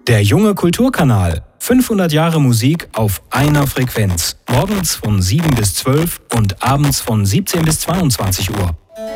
Der junge Kulturkanal. 500 Jahre Musik auf einer Frequenz. Morgens von 7 bis 12 und abends von 17 bis 22 Uhr.